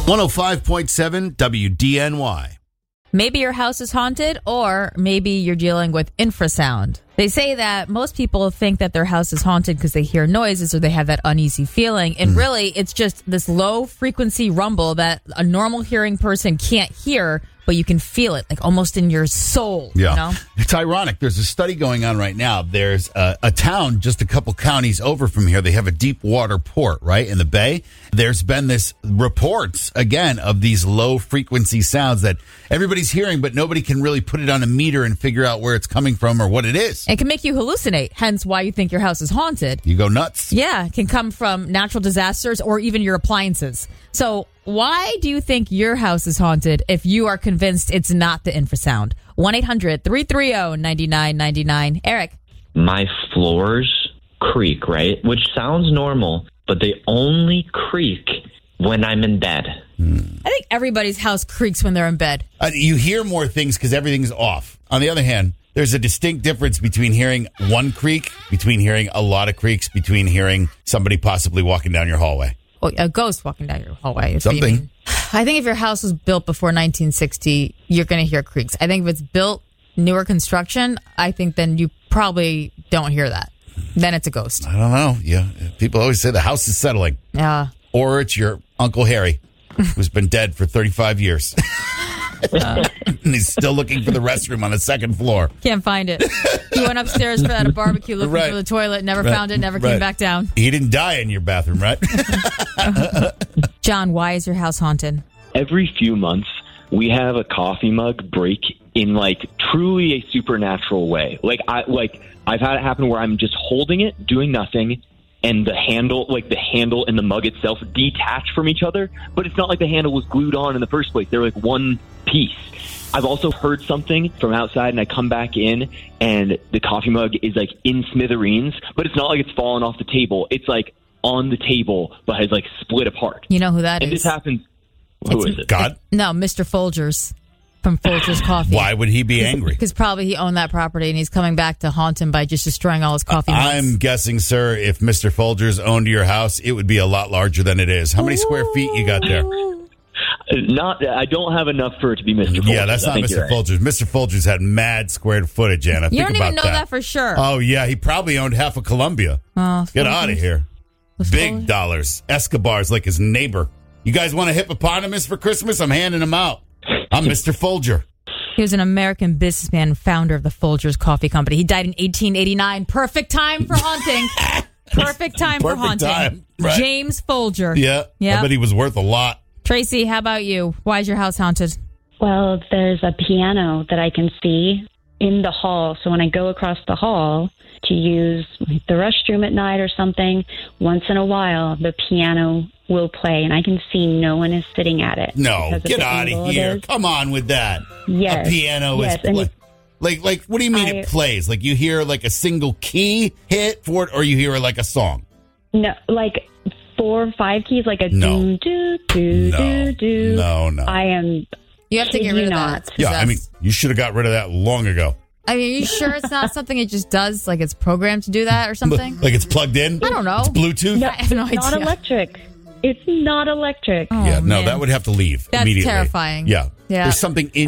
105.7 WDNY. Maybe your house is haunted, or maybe you're dealing with infrasound. They say that most people think that their house is haunted because they hear noises or they have that uneasy feeling. And really, it's just this low frequency rumble that a normal hearing person can't hear, but you can feel it, like almost in your soul. Yeah. You know? It's ironic. There's a study going on right now. There's a town just a couple counties over from here. They have a deep water port, right, in the bay. There's been this reports, again, of these low frequency sounds that everybody's hearing, but nobody can really put it on a meter and figure out where it's coming from or what it is. It can make you hallucinate, hence why you think your house is haunted. You go nuts. Yeah, it can come from natural disasters or even your appliances. So why do you think your house is haunted if you are convinced it's not the infrasound? 1-800-330-9999. Eric. My floors creak, right? Which sounds normal, but they only creak when I'm in bed. I think everybody's house creaks when they're in bed. You hear more things because everything's off. On the other hand, there's a distinct difference between hearing one creak, between hearing a lot of creaks, between hearing somebody possibly walking down your hallway. Oh, a ghost walking down your hallway. Is Something. what you mean. I think if your house was built before 1960, you're going to hear creaks. I think if it's built newer construction, I think then you probably don't hear that. Then it's a ghost. I don't know. Yeah, people always say the house is settling. Yeah. Or it's your Uncle Harry, who's been dead for 35 years. And he's still looking for the restroom on the second floor. Can't find it. He went upstairs for that barbecue looking Right. for the toilet, never found it, never came back down. He didn't die in your bathroom, right? John, why is your house haunted? Every few months, we have a coffee mug break in like truly a supernatural way. I've had it happen where I'm just holding it, doing nothing, and the handle and the mug itself detach from each other, but it's not like the handle was glued on in the first place. They're like one piece. I've also heard something from outside, and I come back in, and the coffee mug is like in smithereens, but it's not like it's fallen off the table. It's like on the table, but has like split apart. You know who that And is? this happens. Who is it? God? No, Mr. Folgers from Folgers Coffee. Why would he be angry? Because probably he owned that property, and he's coming back to haunt him by just destroying all his coffee mugs. I'm guessing, sir, if Mr. Folgers owned your house, it would be a lot larger than it is. How many square feet you got there? I don't have enough for it to be Mr. Folgers. Yeah, that's not Mr. Folgers. Mr. Folgers had mad square footage, Anna. You Think don't about even know that for sure. Oh, yeah, he probably owned half of Columbia. Get out of here. Big dollars. Escobar's like his neighbor. You guys want a hippopotamus for Christmas? I'm handing them out. I'm Mr. Folger. He was an American businessman, founder of the Folgers Coffee Company. He died in 1889. Perfect time for haunting. Perfect time for haunting. Time, right. James Folger. Yeah. I bet he was worth a lot. Tracy, how about you? Why is your house haunted? Well, there's a piano that I can see in the hall. So when I go across the hall to use the restroom at night or something, once in a while, the piano will play, and I can see no one is sitting at it. No, get out of here. Come on with that. Yes. A piano is like what do you mean it plays? Like you hear like a single key hit for it, or you hear like a song? No, like 4 or 5 keys, like a do, do, do, do, do. No. You have to get rid of that. Yeah, I mean, you should have got rid of that long ago. I mean, are you sure it's not something it just does? Like it's programmed to do that or something? Like it's plugged in? I don't know. It's Bluetooth? No, I have no idea. Not electric. It's not electric. Oh, Yeah, no, man. that would have to leave That's immediately. terrifying. Yeah. Yeah. There's something in